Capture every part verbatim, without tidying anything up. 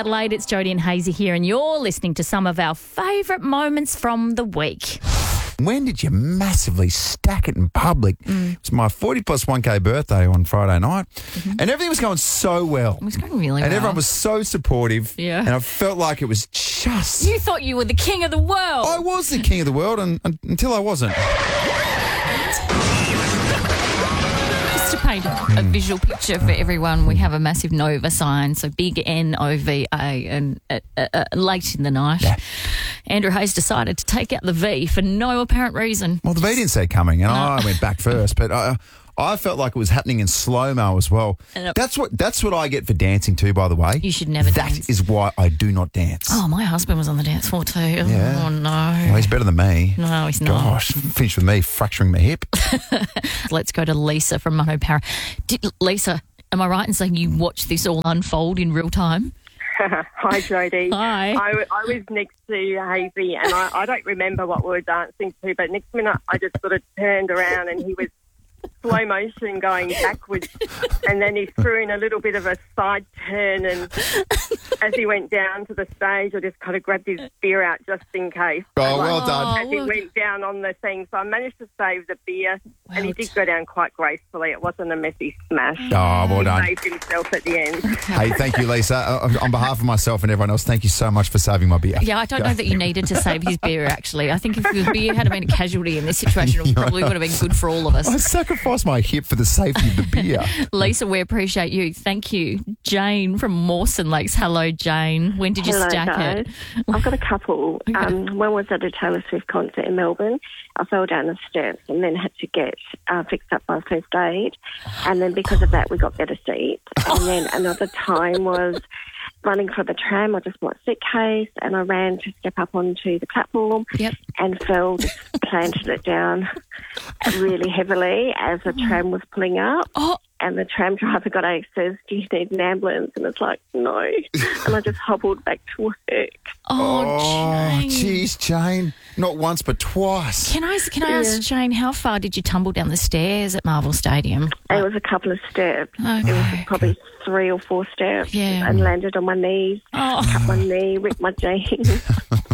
Adelaide. It's Jodie and Hazy here, and you're listening to some of our favourite moments from the week. When did you massively stack it in public? Mm. It was my forty plus one K birthday on Friday night, mm-hmm. and everything was going so well. It was going really and well. And everyone was so supportive. Yeah. And I felt like it was just... You thought you were the king of the world. I was the king of the world and, and, until I wasn't. To paint a visual picture for everyone, we have a massive Nova sign, so big N O V A, and uh, uh, uh, late in the night, yeah. Andrew Hayes decided to take out the V for no apparent reason. Well, the V didn't see it coming, and no. I went back first, but I, I felt like it was happening in slow-mo as well. It, that's what that's what I get for dancing too, by the way. You should never that dance. That is why I do not dance. Oh, my husband was on the dance floor too. Yeah. Oh, no. Well, he's better than me. No, he's not. Gosh, finished with me fracturing my hip. Let's go to Lisa from Monopara. Did, Lisa, am I right in saying you watched this all unfold in real time? Hi, Jodie. Hi. I, I was next to Hazy, and I, I don't remember what we were dancing to, but next minute I just sort of turned around and he was slow motion going backwards, and then he threw in a little bit of a side turn, and as he went down to the stage, I just kind of grabbed his beer out just in case. Oh, like, well done. As he went down on the thing, so I managed to save the beer, well and he did go down quite gracefully. It wasn't a messy smash. Oh, well done. He saved himself at the end. Hey, thank you, Lisa. Uh, on behalf of myself and everyone else, thank you so much for saving my beer. Yeah, I don't know that you needed to save his beer, actually. I think if the beer had been a casualty in this situation, it probably would have been good for all of us. I sacrificed my hip for the safety of the beer. Lisa, we appreciate you. Thank you. Jane from Mawson Lakes. Hello, Jane. When did you Hello, stack guys. it? I've got a couple. Okay. Um, one was at a Taylor Swift concert in Melbourne. I fell down the steps and then had to get uh, fixed up by first aid. And then because of that, we got better seats. And then another time was running for the tram. I just bought a suitcase and I ran to step up onto the platform yep. and fell, just planted it down really heavily as the tram was pulling up. Oh. And the tram driver got out and says, "Do you need an ambulance?" And it's like, no. And I just hobbled back to work. Oh, Jane. Jeez, Jane. Not once, but twice. Can I can I yeah. ask, Jane, how far did you tumble down the stairs at Marvel Stadium? It was a couple of steps. Okay. It was probably three or four steps. Yeah. And landed on my knees, oh. cut my knee, ripped my jeans.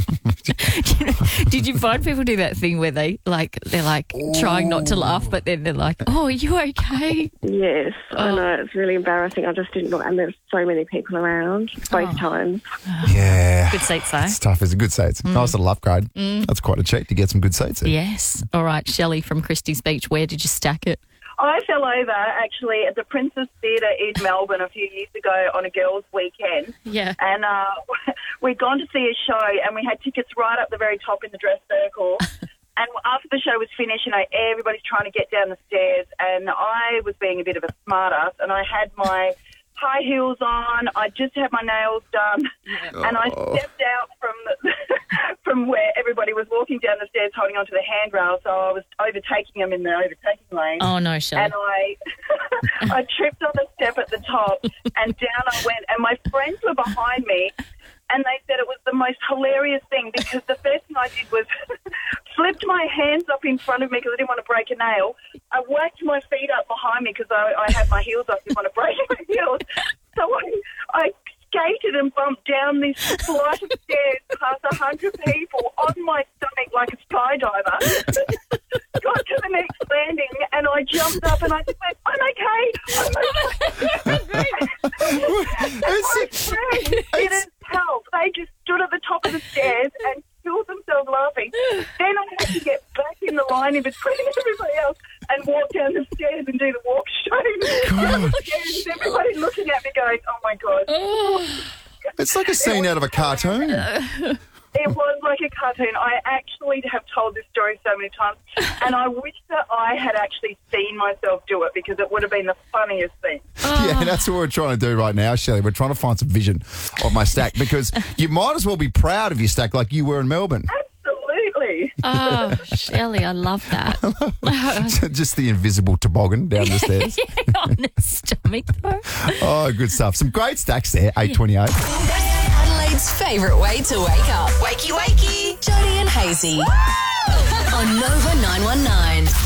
Did you find people do that thing where they like they're like Ooh. trying not to laugh, but then they're like, "Oh, are you okay?" Yes, oh. I know, it's really embarrassing. I just didn't look, and there's so many people around both oh. times. Yeah, good seats though. It's tough. It's a good seats. Mm. Nice little upgrade. Mm. That's quite a cheat to get some good seats there. Yes. All right, Shelley from Christie's Beach. Where did you stack it? I fell over, actually, at the Princess Theatre in Melbourne a few years ago on a girls' weekend. Yeah. And uh, we'd gone to see a show, and we had tickets right up the very top in the dress circle. And after the show was finished, you know, everybody's trying to get down the stairs, and I was being a bit of a smartass, and I had my high heels on. I just had my nails done, yeah. and I stepped out from the, from where everybody was walking down the stairs holding onto the handrail, so I was overtaking them in the overtaking lane. Oh, no, Shelley. And I, I tripped on the step at the top, and down I went, and my friends were behind me, and they said it was the most hilarious thing because the first thing I did was flipped my hands up in front of me because I didn't want to break a nail. I whacked my feet up behind me because I, I had my heels up, didn't want to break my heels. So I, I skated and bumped down this flight of stairs past a hundred people on my stomach like a skydiver. Got to the next landing and I jumped up and I just went, "I'm okay, I'm okay." And my friends didn't help. They just stood at the top of the stairs and killed themselves laughing. Then I had to get back in the line in between everybody else and walk down the stairs and do the walk show. And everybody looking at me going, "Oh my God." Oh. It's like a scene out of a cartoon. It was like a cartoon. I actually have told this story so many times, and I wish that I had actually seen myself do it because it would have been the funniest thing. Oh. Yeah, that's what we're trying to do right now, Shelley. We're trying to find some vision of my stack because you might as well be proud of your stack like you were in Melbourne. Absolutely. Oh, Shelley, I love that. Just the invisible toboggan down the stairs. Yeah, on the stomach, though. Oh, good stuff. Some great stacks there, eight twenty-eight. Adelaide's favourite way to wake up. Wakey, wakey. Jodie and Hazy. On Nova nine one nine.